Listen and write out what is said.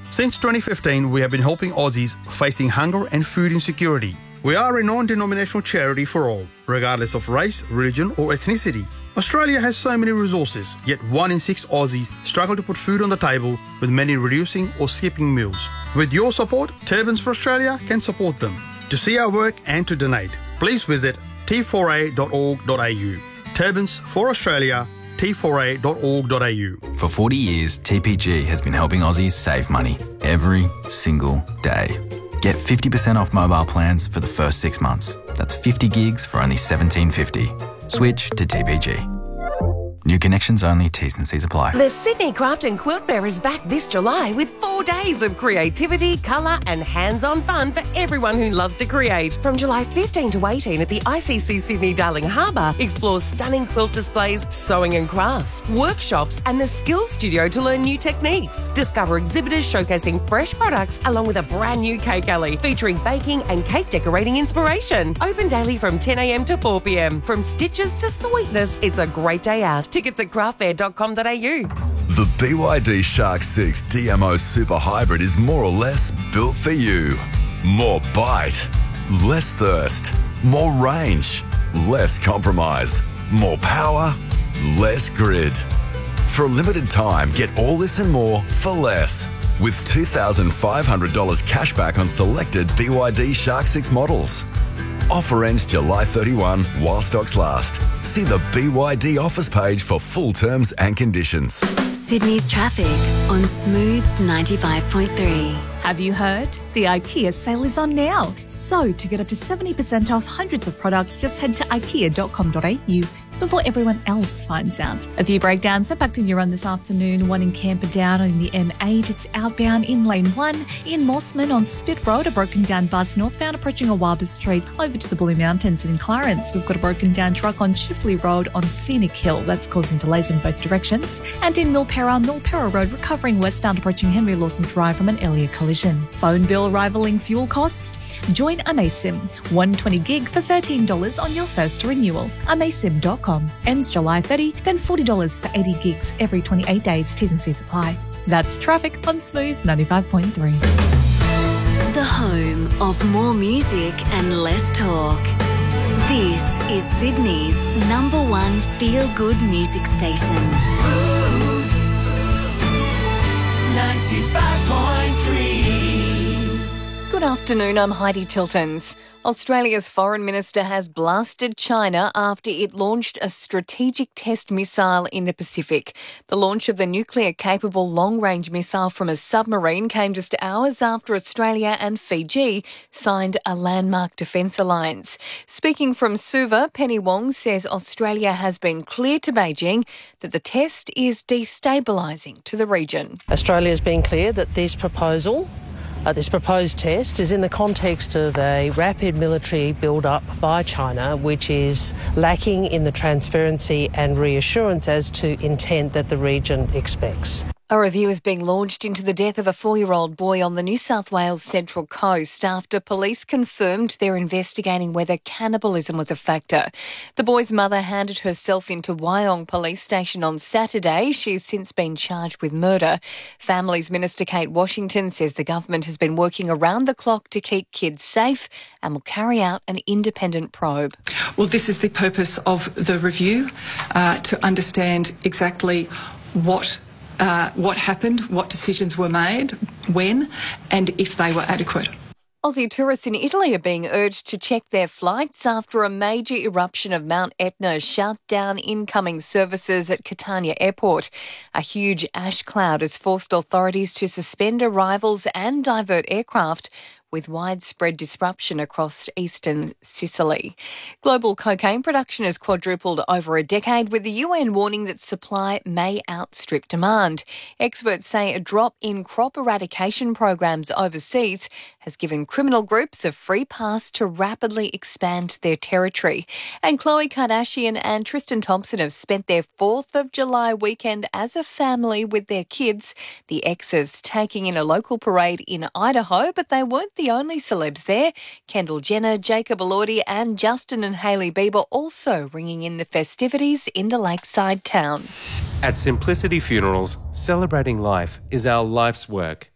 Since 2015, we have been helping Aussies facing hunger and food insecurity. We are a non-denominational charity for all, regardless of race, religion or ethnicity. Australia has so many resources, yet 1 in 6 Aussies struggle to put food on the table, with many reducing or skipping meals. With your support, Turbans for Australia can support them. To see our work and to donate, please visit t4a.org.au. Turbans for Australia, t4a.org.au. For 40 years, TPG has been helping Aussies save money every single day. Get 50% off mobile plans for the first 6 months. That's 50 gigs for only $17.50. Switch to TPG. New connections only, T's and C's apply. The Sydney Craft and Quilt Fair is back this July with 4 days of creativity, colour and hands-on fun for everyone who loves to create. From July 15 to 18 at the ICC Sydney Darling Harbour, explore stunning quilt displays, sewing and crafts, workshops and the Skills Studio to learn new techniques. Discover exhibitors showcasing fresh products along with a brand new cake alley featuring baking and cake decorating inspiration. Open daily from 10 a.m. to 4 p.m. From stitches to sweetness, it's a great day out. Tickets at craftfair.com.au. The BYD Shark 6 DMO Super Hybrid is more or less built for you. More bite, less thirst, more range, less compromise, more power, less grid. For a limited time, get all this and more for less. With $2,500 cash back on selected BYD Shark 6 models. Offer ends July 31 while stocks last. See the BYD offers page for full terms and conditions. Sydney's traffic on Smooth 95.3. Have you heard? The IKEA sale is on now. So to get up to 70% off hundreds of products, just head to ikea.com.au before everyone else finds out. A few breakdowns impacting your run this afternoon. One in Camperdown on the M8. It's outbound in lane 1. In Mossman on Spit Road, a broken down bus northbound approaching Awaba Street over to the Blue Mountains. And in Clarence, we've got a broken down truck on Chifley Road on Scenic Hill. That's causing delays in both directions. And in Milperra Road, recovering westbound approaching Henry Lawson Drive from an earlier collision. Phone bill rivaling fuel costs? Join Amaysim. 120 gig for $13 on your first renewal. Amaysim.com. Ends July 30, then $40 for 80 gigs every 28 days. T's and C's apply. That's traffic on Smooth 95.3. The home of more music and less talk. This is Sydney's #1 feel-good music station. Smooth 95.3. Good afternoon, I'm Heidi Tiltons. Australia's Foreign Minister has blasted China after it launched a strategic test missile in the Pacific. The launch of the nuclear-capable long-range missile from a submarine came just hours after Australia and Fiji signed a landmark defence alliance. Speaking from Suva, Penny Wong says Australia has been clear to Beijing that the test is destabilising to the region. Australia has been clear that this proposed test is in the context of a rapid military build-up by China, which is lacking in the transparency and reassurance as to intent that the region expects. A review is being launched into the death of a 4-year-old boy on the New South Wales Central Coast after police confirmed they're investigating whether cannibalism was a factor. The boy's mother handed herself into Wyong Police Station on Saturday. She's since been charged with murder. Families Minister Kate Washington says the government has been working around the clock to keep kids safe and will carry out an independent probe. Well, this is the purpose of the review, to understand exactly what happened, what decisions were made, when, and if they were adequate. Aussie tourists in Italy are being urged to check their flights after a major eruption of Mount Etna shut down incoming services at Catania Airport. A huge ash cloud has forced authorities to suspend arrivals and divert aircraft, with widespread disruption across eastern Sicily. Global cocaine production has quadrupled over a decade, with the UN warning that supply may outstrip demand. Experts say a drop in crop eradication programs overseas has given criminal groups a free pass to rapidly expand their territory. And Khloe Kardashian and Tristan Thompson have spent their 4th of July weekend as a family with their kids. The exes taking in a local parade in Idaho, but they weren't the only celebs there. Kendall Jenner, Jacob Elordi and Justin and Hailey Bieber also ringing in the festivities in the lakeside town. At Simplicity Funerals, celebrating life is our life's work.